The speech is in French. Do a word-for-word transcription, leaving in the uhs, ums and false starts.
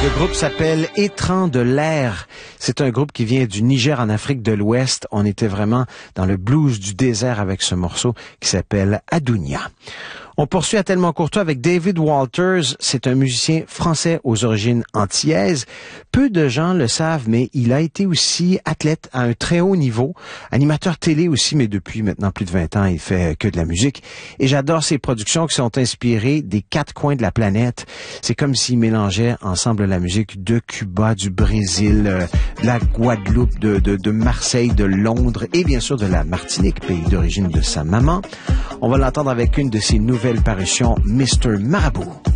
Le groupe s'appelle Étrands de l'air. C'est un groupe qui vient du Niger en Afrique de l'Ouest. On était vraiment dans le blues du désert avec ce morceau qui s'appelle Adounia. On poursuit à Tellement Courtois avec David Walters. C'est un musicien français aux origines antillaises. Peu de gens le savent, mais il a été aussi athlète à un très haut niveau. Animateur télé aussi, mais depuis maintenant plus de vingt ans, il fait que de la musique. Et j'adore ses productions qui sont inspirées des quatre coins de la planète. C'est comme s'il mélangeait ensemble la musique de Cuba, du Brésil, euh, de la Guadeloupe, de, de, de Marseille, de Londres et bien sûr de la Martinique, pays d'origine de sa maman. On va l'entendre avec une de ses nouvelles parutions, mister Marabout.